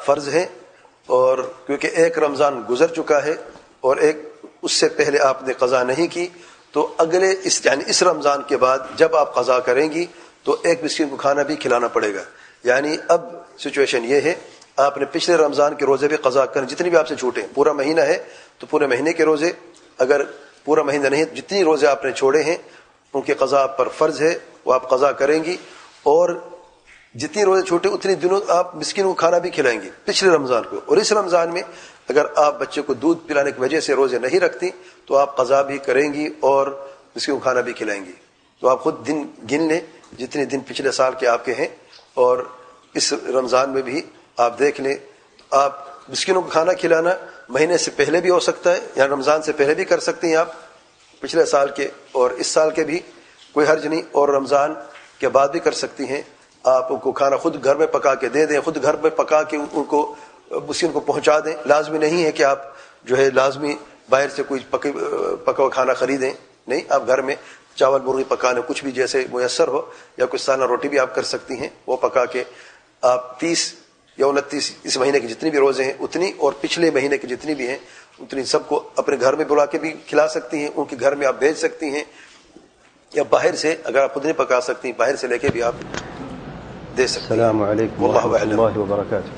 فرض ہیں، اور کیونکہ ایک رمضان گزر چکا ہے اور ایک اس سے پہلے آپ نے قضا نہیں کی، تو اگلے یعنی اس رمضان کے بعد جب آپ قضا کریں گی تو ایک مسکین کو کھانا بھی کھلانا پڑے گا. یعنی اب سچویشن یہ ہے، آپ نے پچھلے رمضان کے روزے بھی قضا کریں، جتنی بھی آپ سے چھوٹے، پورا مہینہ ہے تو پورے مہینے کے روزے، اگر پورا مہینہ نہیں جتنی روزے آپ نے چھوڑے ہیں ان کے قضا آپ پر فرض ہے، وہ آپ قضا کریں گی. اور جتنی روزے چھوٹے اتنی دنوں آپ مسکین کو کھانا بھی کھلائیں گی پچھلے رمضان کو. اور اس رمضان میں اگر آپ بچے کو دودھ پلانے کی وجہ سے روزے نہیں رکھتی تو آپ قضا بھی کریں گی اور مسکین کو کھانا بھی کھلائیں گی. تو آپ خود دن گن لیں جتنے دن پچھلے سال کے آپ کے ہیں، اور اس رمضان میں بھی آپ دیکھ لیں. آپ مسکینوں کو کھانا کھلانا مہینے سے پہلے بھی ہو سکتا ہے، یا رمضان سے پہلے بھی کر سکتے ہیں آپ، پچھلے سال کے اور اس سال کے بھی کوئی حرج نہیں، اور رمضان کے بعد بھی کر سکتی ہیں. آپ ان کو کھانا خود گھر میں پکا کے دے دیں، خود گھر میں پکا کے ان کو مسکین کو پہنچا دیں. لازمی نہیں ہے کہ آپ جو ہے لازمی باہر سے کوئی پکا ہوا کھانا خریدیں، نہیں، آپ گھر میں چاول مرغی پکانے کچھ بھی جیسے میسر ہو، یا کچھ سالہ روٹی بھی آپ کر سکتی ہیں، وہ پکا کے آپ 30 یا 29 اس مہینے کے جتنی بھی روزے ہیں اتنی، اور پچھلے مہینے کے جتنی بھی ہیں اتنی سب کو اپنے گھر میں بلا کے بھی کھلا سکتی ہیں، ان کے گھر میں آپ بھیج سکتی ہیں، یا باہر سے اگر آپ خود نہیں پکا سکتی باہر سے لے کے بھی آپ دے سکتی ہیں. السلام علیکم ورحمۃ اللہ وبرکاتہ.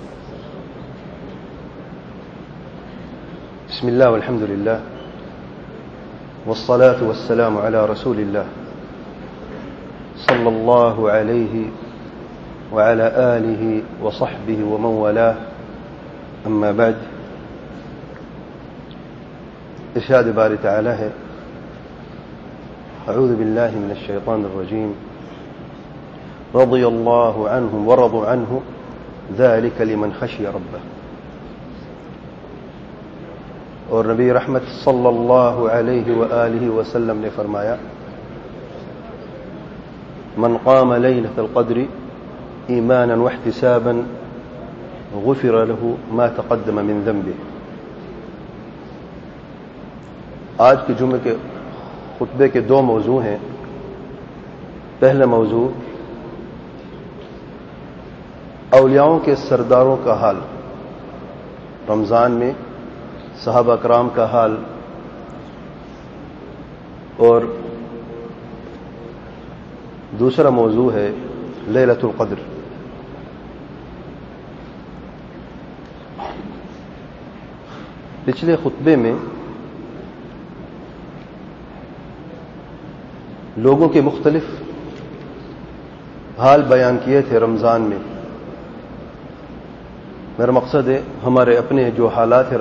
بسم اللہ والحمد للہ والصلاة والسلام على رسول اللہ صلی اللہ علیہ وعلى آلہ وصحبہ ومن والاه. اما بعد، ارشاد باری تعالی ہے: اعوذ باللہ من الشیطان الرجیم، رضی اللہ عنہم ورضوا عنہ ذلک لمن خشی ربہ. اور نبی رحمت صلی اللہ علیہ وآلہ وسلم نے فرمایا: من قام لیلۃ القدر ایمانا واحتسابا غفر له ما تقدم من ذنبه. آج کے جمعے کے خطبے کے دو موضوع ہیں. پہلا موضوع اولیاؤں کے سرداروں کا حال، رمضان میں صحابہ کرام کا حال، اور دوسرا موضوع ہے لیلۃ القدر. پچھلے خطبے میں لوگوں کے مختلف حال بیان کیے تھے رمضان میں. میرا مقصد ہے ہمارے اپنے جو حالات ہیں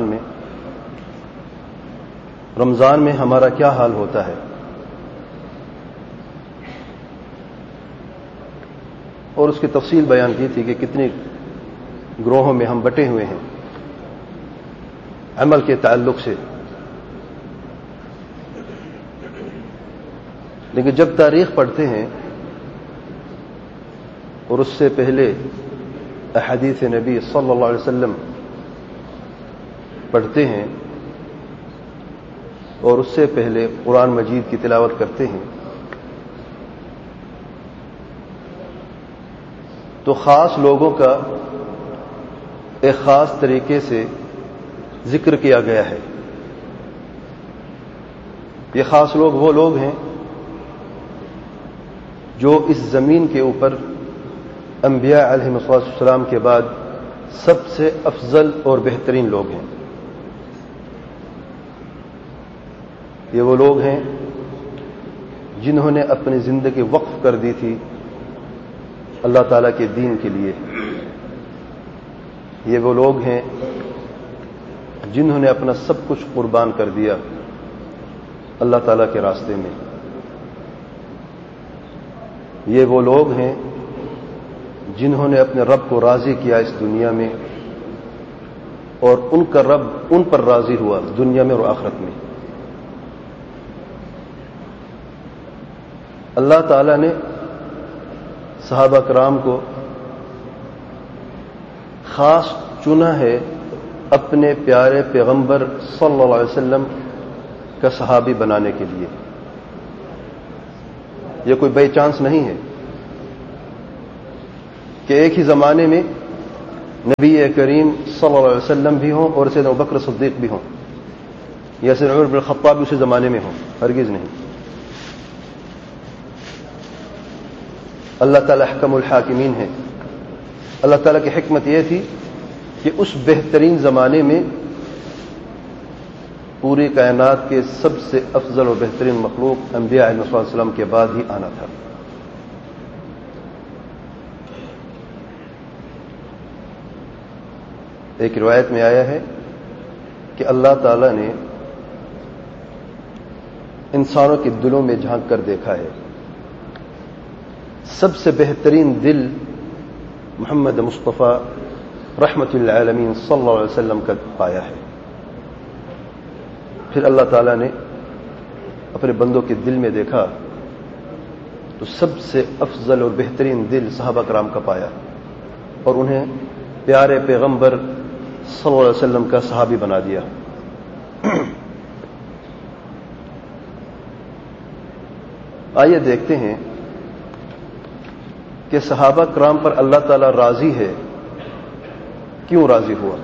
رمضان میں ہمارا کیا حال ہوتا ہے. اور اس کی تفصیل بیان کی تھی کہ کتنے گروہوں میں ہم بٹے ہوئے ہیں عمل کے تعلق سے. لیکن جب تاریخ پڑھتے ہیں اور اس سے پہلے احادیث نبی صلی اللہ علیہ وسلم پڑھتے ہیں اور اس سے پہلے قرآن مجید کی تلاوت کرتے ہیں تو خاص لوگوں کا ایک خاص طریقے سے ذکر کیا گیا ہے. یہ خاص لوگ وہ لوگ ہیں جو اس زمین کے اوپر انبیاء علیہ السلام کے بعد سب سے افضل اور بہترین لوگ ہیں. یہ وہ لوگ ہیں جنہوں نے اپنی زندگی وقف کر دی تھی اللہ تعالیٰ کے دین کے لیے. یہ وہ لوگ ہیں جنہوں نے اپنا سب کچھ قربان کر دیا اللہ تعالیٰ کے راستے میں. یہ وہ لوگ ہیں جنہوں نے اپنے رب کو راضی کیا اس دنیا میں اور ان کا رب ان پر راضی ہوا دنیا میں اور آخرت میں. اللہ تعالیٰ نے صحابہ کرام کو خاص چنا ہے اپنے پیارے پیغمبر صلی اللہ علیہ وسلم کا صحابی بنانے کے لیے. یہ کوئی بائی چانس نہیں ہے کہ ایک ہی زمانے میں نبی کریم صلی اللہ علیہ وسلم بھی ہوں اور سیدنا ابوبکر صدیق بھی ہوں یا سیدنا عمر بن الخطاب بھی اسی زمانے میں ہوں، ہرگز نہیں۔ اللہ تعالی احکم الحاکمین ہے۔ اللہ تعالیٰ کی حکمت یہ تھی کہ اس بہترین زمانے میں پوری کائنات کے سب سے افضل اور بہترین مخلوق انبیاء علیہ السلام کے بعد ہی آنا تھا۔ ایک روایت میں آیا ہے کہ اللہ تعالیٰ نے انسانوں کے دلوں میں جھانک کر دیکھا ہے، سب سے بہترین دل محمد مصطفیٰ رحمت للعالمین صلی اللہ علیہ وسلم کا پایا ہے۔ پھر اللہ تعالیٰ نے اپنے بندوں کے دل میں دیکھا تو سب سے افضل اور بہترین دل صحابہ کرام کا پایا اور انہیں پیارے پیغمبر صلی اللہ علیہ وسلم کا صحابی بنا دیا۔ آئیے دیکھتے ہیں کہ صحابہ کرام پر اللہ تعالیٰ راضی ہے، کیوں راضی ہوا؟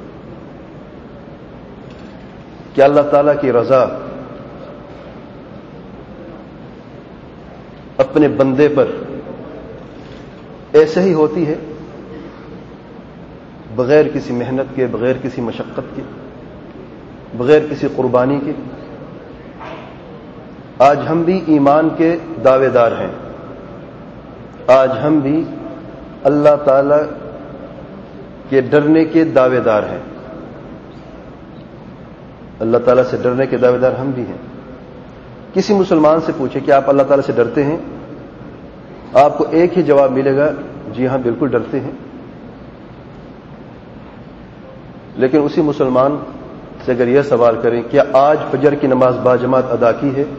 کہ اللہ تعالیٰ کی رضا اپنے بندے پر ایسے ہی ہوتی ہے، بغیر کسی محنت کے، بغیر کسی مشقت کے، بغیر کسی قربانی کے۔ آج ہم بھی ایمان کے دعوے دار ہیں، آج ہم بھی اللہ تعالی کے ڈرنے کے دعوے دار ہیں، اللہ تعالیٰ سے ڈرنے کے دعوے دار ہم بھی ہیں۔ کسی مسلمان سے پوچھے کہ آپ اللہ تعالیٰ سے ڈرتے ہیں، آپ کو ایک ہی جواب ملے گا، جی ہاں بالکل ڈرتے ہیں۔ لیکن اسی مسلمان سے اگر یہ سوال کریں کیا آج فجر کی نماز باجماعت ادا کی ہے،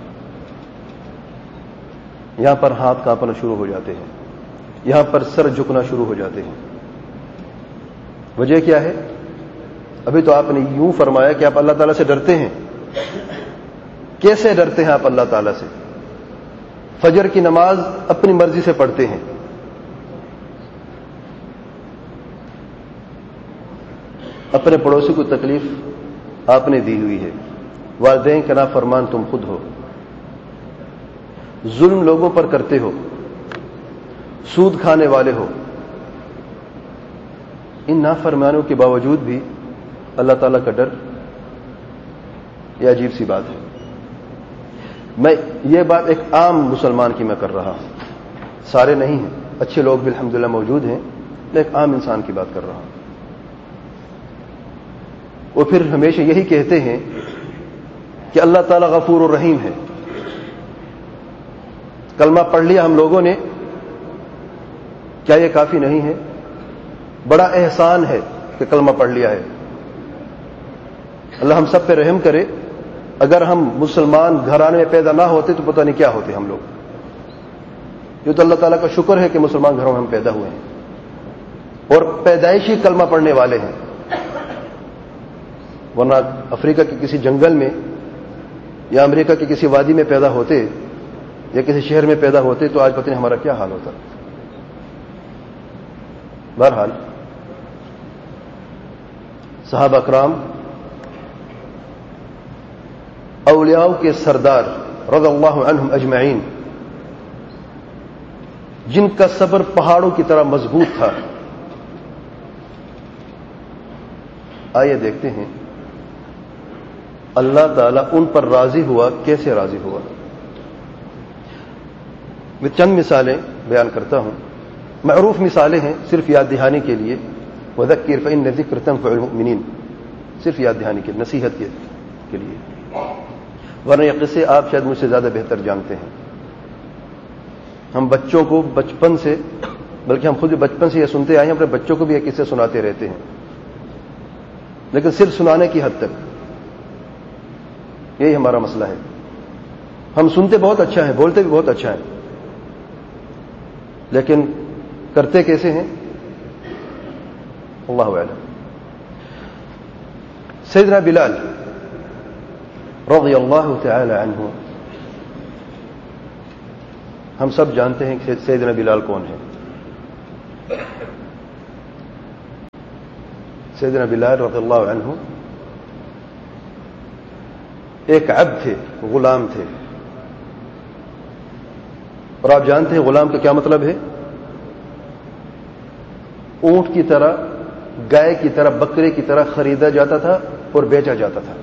یہاں پر ہاتھ کانپنا شروع ہو جاتے ہیں، یہاں پر سر جھکنا شروع ہو جاتے ہیں۔ وجہ کیا ہے؟ ابھی تو آپ نے یوں فرمایا کہ آپ اللہ تعالیٰ سے ڈرتے ہیں۔ کیسے ڈرتے ہیں آپ اللہ تعالیٰ سے؟ فجر کی نماز اپنی مرضی سے پڑھتے ہیں، اپنے پڑوسی کو تکلیف آپ نے دی ہوئی ہے، والدین کا نافرمان تم خود ہو، ظلم لوگوں پر کرتے ہو، سود کھانے والے ہو، ان نافرمانوں کے باوجود بھی اللہ تعالیٰ کا ڈر، یہ عجیب سی بات ہے۔ میں یہ بات ایک عام مسلمان کی میں کر رہا ہوں، سارے نہیں ہیں، اچھے لوگ بھی الحمدللہ موجود ہیں، میں ایک عام انسان کی بات کر رہا ہوں۔ وہ پھر ہمیشہ یہی کہتے ہیں کہ اللہ تعالیٰ غفور الرحیم ہے۔ کلمہ پڑھ لیا ہم لوگوں نے، کیا یہ کافی نہیں ہے؟ بڑا احسان ہے کہ کلمہ پڑھ لیا ہے۔ اللہ ہم سب پہ رحم کرے، اگر ہم مسلمان گھرانے میں پیدا نہ ہوتے تو پتہ نہیں کیا ہوتے ہم لوگ۔ یہ تو اللہ تعالیٰ کا شکر ہے کہ مسلمان گھروں میں ہم پیدا ہوئے ہیں اور پیدائشی کلمہ پڑھنے والے ہیں، ورنہ افریقہ کے کسی جنگل میں یا امریکہ کے کسی وادی میں پیدا ہوتے یا کسی شہر میں پیدا ہوتے تو آج پتہ نہیں ہمارا کیا حال ہوتا۔ بہرحال صحابہ کرام اولیاء کے سردار رضی اللہ عنہم اجمعین، جن کا صبر پہاڑوں کی طرح مضبوط تھا۔ آئیے دیکھتے ہیں اللہ تعالیٰ ان پر راضی ہوا، کیسے راضی ہوا۔ میں چند مثالیں بیان کرتا ہوں، معروف مثالیں ہیں، صرف یاد دہانی کے لیے، وذکر فإن الذکر تنفع المؤمنین، صرف یاد دہانی کے، نصیحت کے لیے، ورنہ یہ قصے آپ شاید مجھ سے زیادہ بہتر جانتے ہیں۔ ہم بچوں کو بچپن سے، بلکہ ہم خود بھی بچپن سے یہ سنتے آئے ہیں، اپنے بچوں کو بھی یہ قصے سناتے رہتے ہیں، لیکن صرف سنانے کی حد تک، یہی ہمارا مسئلہ ہے۔ ہم سنتے بہت اچھا ہے، بولتے بھی بہت اچھا ہے، لیکن کرتے کیسے ہیں اللہ اعلم۔ سیدنا بلال رضی اللہ تعالی عنہ، ہم سب جانتے ہیں کہ سیدنا بلال کون ہے۔ سیدنا بلال رضی اللہ عنہ ایک عبد تھے، غلام تھے، اور آپ جانتے ہیں غلام کا کیا مطلب ہے؟ اونٹ کی طرح، گائے کی طرح، بکرے کی طرح خریدا جاتا تھا اور بیچا جاتا تھا۔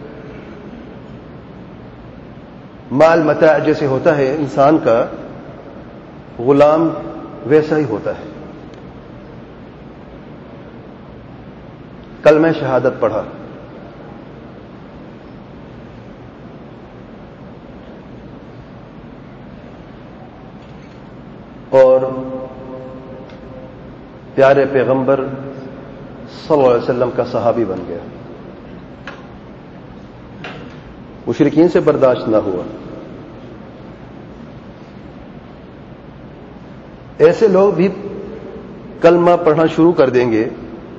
مال متاع جیسے ہوتا ہے انسان کا، غلام ویسا ہی ہوتا ہے۔ کلمہ شہادت پڑھا، اور پیارے پیغمبر صلی اللہ علیہ وسلم کا صحابی بن گیا۔ مشرکین سے برداشت نہ ہوا۔ ایسے لوگ بھی کلمہ پڑھنا شروع کر دیں گے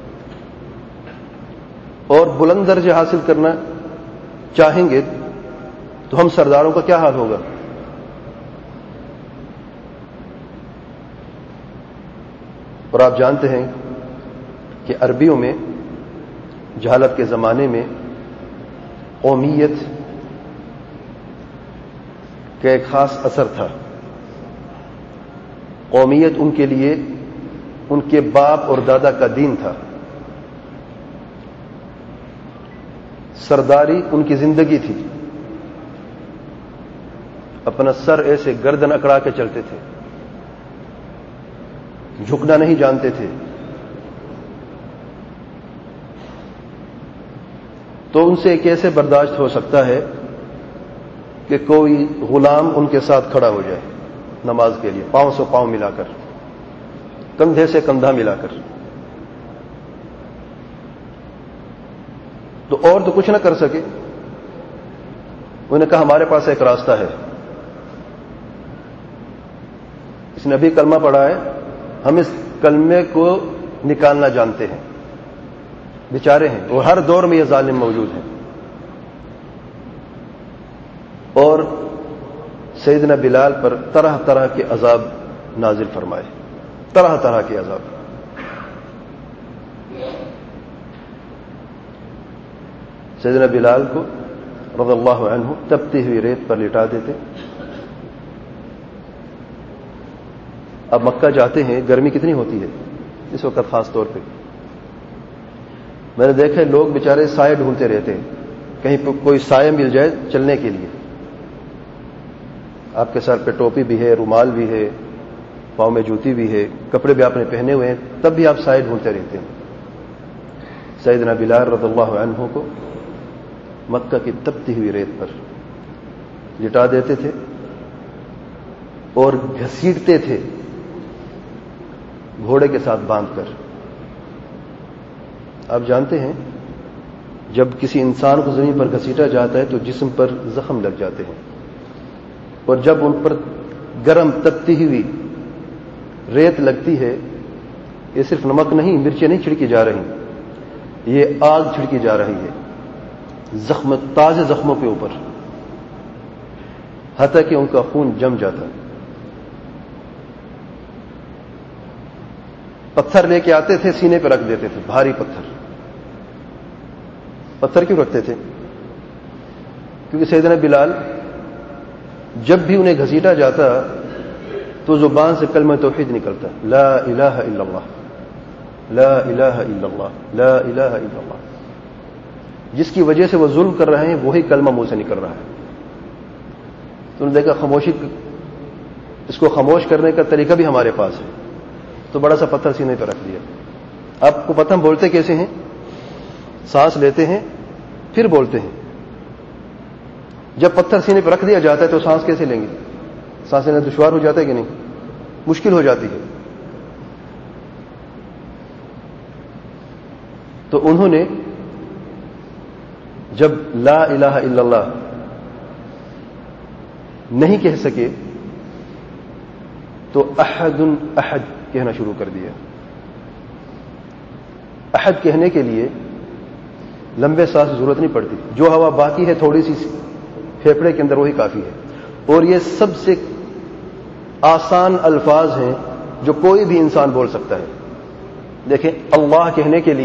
اور بلند درجے حاصل کرنا چاہیں گے تو ہم سرداروں کا کیا حال ہوگا؟ اور آپ جانتے ہیں کہ عربیوں میں جہالت کے زمانے میں قومیت کا ایک خاص اثر تھا۔ قومیت ان کے لیے ان کے باپ اور دادا کا دین تھا، سرداری ان کی زندگی تھی۔ اپنا سر ایسے گردن اکڑا کے چلتے تھے، جھکنا نہیں جانتے تھے۔ تو ان سے کیسے برداشت ہو سکتا ہے کہ کوئی غلام ان کے ساتھ کھڑا ہو جائے نماز کے لیے، پاؤں سے پاؤں ملا کر، کندھے سے کندھا ملا کر؟ تو اور تو کچھ نہ کر سکے۔ انہوں نے کہا ہمارے پاس ایک راستہ ہے، اس نے ابھی کلمہ پڑھا ہے، ہم اس کلمے کو نکالنا جانتے ہیں۔ بیچارے ہیں، اور ہر دور میں یہ ظالم موجود ہیں۔ اور سیدنا بلال پر طرح طرح کے عذاب نازل فرمائے، طرح طرح کے عذاب۔ سیدنا بلال کو رضی اللہ عنہ تپتی ہوئی ریت پر لٹا دیتے۔ اب مکہ جاتے ہیں، گرمی کتنی ہوتی ہے اس وقت خاص طور پہ۔ میں نے دیکھا لوگ بیچارے سائے ڈھونڈتے رہتے ہیں، کہیں پہ کوئی سائے مل جائے چلنے کے لیے۔ آپ کے سر پہ ٹوپی بھی ہے، رومال بھی ہے، پاؤں میں جوتی بھی ہے، کپڑے بھی آپ نے پہنے ہوئے ہیں، تب بھی آپ سائے ڈھونڈتے رہتے ہیں۔ سیدنا بلال رضی اللہ عنہ کو مکہ کی تپتی ہوئی ریت پر لٹا دیتے تھے اور گھسیٹتے تھے گھوڑے کے ساتھ باندھ کر۔ آپ جانتے ہیں جب کسی انسان کو زمین پر گھسیٹا جاتا ہے تو جسم پر زخم لگ جاتے ہیں، اور جب ان پر گرم تپتی ہوئی ریت لگتی ہے، یہ صرف نمک نہیں، مرچیں نہیں چھڑکی جا رہی، یہ آگ چھڑکی جا رہی ہے زخم، تازے زخموں کے اوپر، حتیٰ کہ ان کا خون جم جاتا۔ پتھر لے کے آتے تھے، سینے پہ رکھ دیتے تھے، بھاری پتھر۔ پتھر کیوں رکھتے تھے؟ کیونکہ سیدنا بلال جب بھی انہیں گھسیٹا جاتا تو زبان سے کلمہ توحید نکلتا، لا الہ الا اللہ، لا الہ الا اللہ، لا الہ الا اللہ۔ جس کی وجہ سے وہ ظلم کر رہے ہیں وہی کلمہ منہ سے نکل رہا ہے۔ تو انہوں نے دیکھا خاموشی، اس کو خاموش کرنے کا طریقہ بھی ہمارے پاس ہے، تو بڑا سا پتھر سینے پہ رکھ دیا۔ آپ کو پتہ ہم بولتے کیسے ہیں؟ سانس لیتے ہیں پھر بولتے ہیں۔ جب پتھر سینے پہ رکھ دیا جاتا ہے تو سانس کیسے لیں گے؟ سانس لینا دشوار ہو جاتا ہے کہ نہیں؟ مشکل ہو جاتی ہے۔ تو انہوں نے جب لا الہ الا اللہ نہیں کہہ سکے تو احد احد کہنا شروع کر دیا۔ احد کہنے کے لیے لمبے سانس کی ضرورت نہیں پڑتی، جو ہوا باقی ہے تھوڑی سی پھیپھڑے کے اندر وہی کافی ہے، اور یہ سب سے آسان الفاظ ہیں جو کوئی بھی انسان بول سکتا ہے۔ دیکھیں اللہ کہنے کے لیے